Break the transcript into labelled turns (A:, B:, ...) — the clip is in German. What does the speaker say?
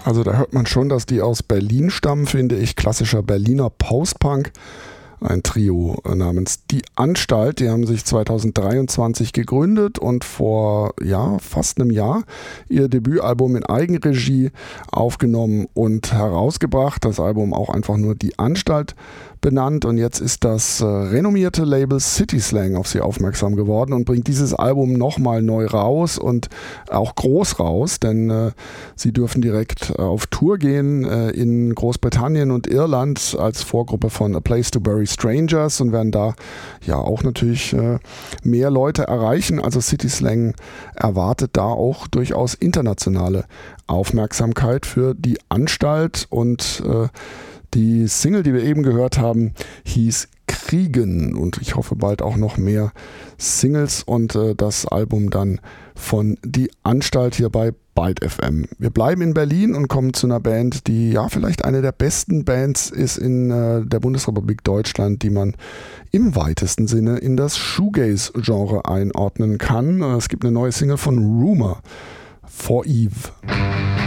A: Also da hört man schon, dass die aus Berlin stammen, finde ich. Klassischer Berliner Post-Punk. Ein Trio namens Die Anstalt, die haben sich 2023 gegründet und vor fast einem Jahr ihr Debütalbum in Eigenregie aufgenommen und herausgebracht. Das Album auch einfach nur Die Anstalt benannt, und jetzt ist das renommierte Label City Slang auf sie aufmerksam geworden und bringt dieses Album nochmal neu raus und auch groß raus, denn sie dürfen direkt auf Tour gehen in Großbritannien und Irland als Vorgruppe von A Place to Bury Strangers und werden da ja auch natürlich mehr Leute erreichen. Also City Slang erwartet da auch durchaus internationale Aufmerksamkeit für Die Anstalt, und die Single, die wir eben gehört haben, hieß Kriegen, und ich hoffe bald auch noch mehr Singles und das Album dann von Die Anstalt hier bei Byte FM. Wir bleiben in Berlin und kommen zu einer Band, die ja vielleicht eine der besten Bands ist in der Bundesrepublik Deutschland, die man im weitesten Sinne in das Shoegaze-Genre einordnen kann. Es gibt eine neue Single von Rumour, For Eve.